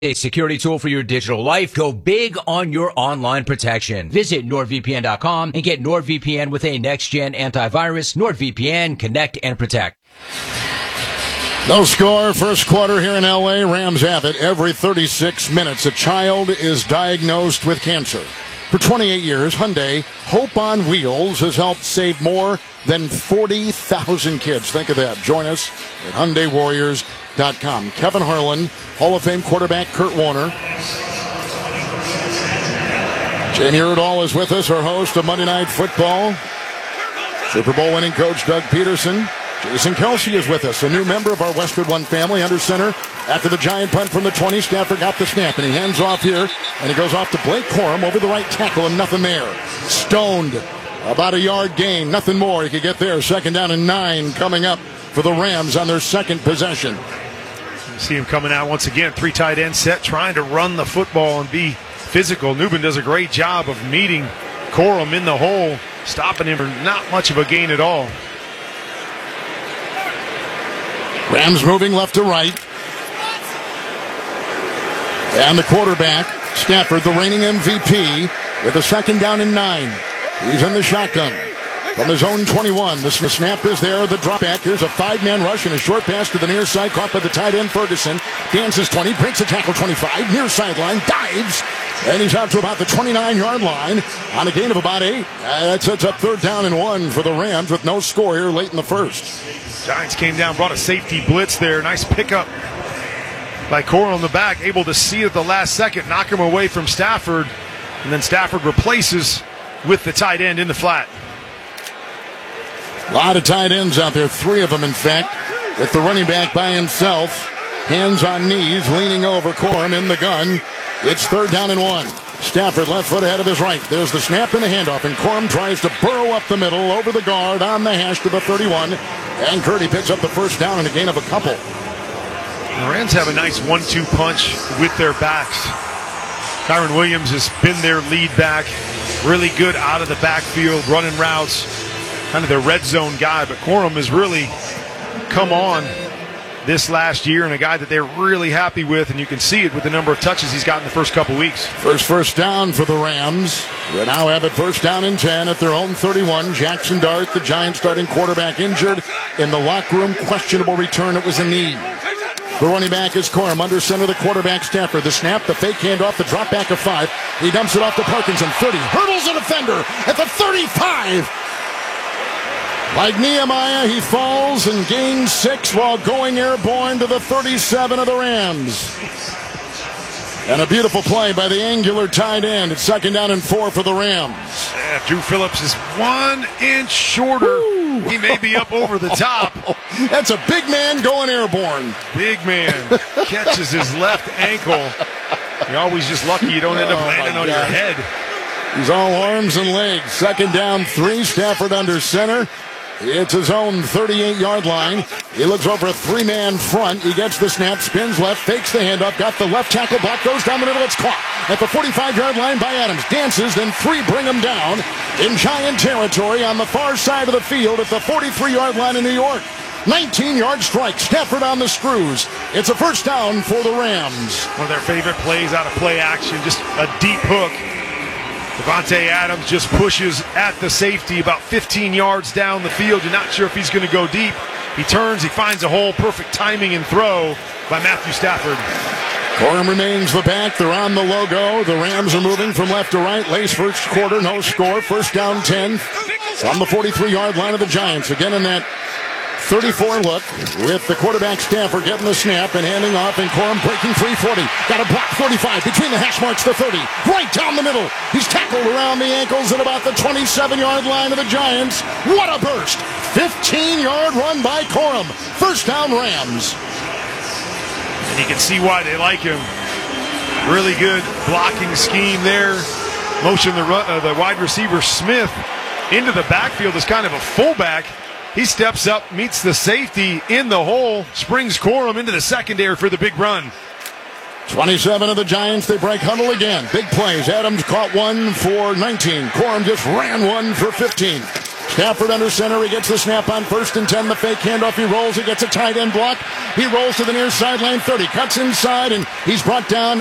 A security tool for your digital life. Go big on your online protection. Visit NordVPN.com and get NordVPN with a next-gen antivirus. NordVPN, connect and protect. No score, first quarter here in L.A. Rams have it. Every 36 minutes, a child is diagnosed with cancer. For 28 years, Hyundai Hope on Wheels has helped save more than 40,000 kids. Think of that. Join us at HyundaiWarriors.com. Kevin Harlan, Hall of Fame quarterback Kurt Warner. Jamie Erdahl is with us, our host of Monday Night Football. Super Bowl winning coach Doug Peterson. Jason Kelsey is with us, a new member of our Westwood One family, under center. After the giant punt from the 20, Stafford got the snap, and he hands off here, and he goes off to Blake Corum over the right tackle, and nothing there. Stoned, about a yard gain, nothing more. He could get there. 2nd down and 9 coming up for the Rams on their second possession. You see him coming out once again, 3 tight end set, trying to run the football and be physical. Newman does a great job of meeting Corum in the hole, stopping him for not much of a gain at all. Rams moving left to right. And the quarterback, Stafford, the reigning MVP, with a 2nd down and 9. He's in the shotgun from his own 21. The snap is there, the drop back. Here's a 5-man rush and a short pass to the near side, caught by the tight end Ferguson. Dances 20, breaks a tackle 25, near sideline, dives, and he's out to about the 29-yard line on a gain of about 8. That sets up 3rd down and 1 for the Rams with no score here late in the first. Giants came down, brought a safety blitz there. Nice pickup by Corum on the back, able to see it at the last second, knock him away from Stafford, and then Stafford replaces with the tight end in the flat. A lot of tight ends out there, 3 of them in fact, with the running back by himself, hands on knees, leaning over Corum in the gun. It's 3rd down and 1. Stafford left foot ahead of his right. There's the snap and the handoff, and Corum tries to burrow up the middle, over the guard, on the hash to the 31, and Curdy picks up the 1st down and a gain of a couple. The Rams have a nice 1-2 punch with their backs. Kyron Williams has been their lead back, really good out of the backfield, running routes, kind of their red zone guy, but Corum has really come on this last year, and a guy that they're really happy with, and you can see it with the number of touches he's got in the first couple weeks. First down for the Rams. They now have it 1st down and 10 at their own 31. Jackson Dart, the Giants starting quarterback, injured in the locker room. Questionable return. It was a knee. The running back is Corum, under center the quarterback Stafford. The snap, the fake handoff, the drop back of 5. He dumps it off to Parkinson, 30. Hurdles a defender at the 35. Like Nehemiah, he falls and gains 6 while going airborne to the 37 of the Rams. And a beautiful play by the angular tight end. It's 2nd down and 4 for the Rams. Yeah, Drew Phillips is 1 inch shorter. Woo. He may be up over the top. That's a big man going airborne. Big man catches his left ankle. You're always just lucky you don't end up landing on your head. He's all arms and legs. 2nd down, 3. Stafford under center. It's his own 38-yard line. He looks over a 3-man front. He gets the snap, spins left, fakes the handoff, got the left tackle block, goes down the middle. It's caught at the 45-yard line by Adams. Dances, then 3 bring him down in Giant territory on the far side of the field at the 43-yard line in New York. 19-yard strike. Stafford on the screws. It's a 1st down for the Rams. One of their favorite plays out of play action, just a deep hook. Devontae Adams just pushes at the safety about 15 yards down the field. You're not sure if he's going to go deep. He turns, he finds a hole. Perfect timing and throw by Matthew Stafford. Corum remains the back. They're on the logo. The Rams are moving from left to right. Lace first quarter, no score. 1st down 10 from the 43-yard line of the Giants. Again in that 34 look with the quarterback Stafford getting the snap and handing off, and Corum breaking 340. Got a block 45 between the hash marks, the 30. Right down the middle. He's tackled around the ankles at about the 27-yard line of the Giants. What a burst. 15-yard run by Corum. 1st down Rams. And you can see why they like him. Really good blocking scheme there. Motion the wide receiver Smith into the backfield as kind of a fullback. He steps up, meets the safety in the hole, springs Corum into the secondary for the big run. 27 of the Giants, they break huddle again. Big plays. Adams caught one for 19. Corum just ran one for 15. Stafford under center. He gets the snap on 1st and 10. The fake handoff. He rolls. He gets a tight end block. He rolls to the near sideline 30, cuts inside, and he's brought down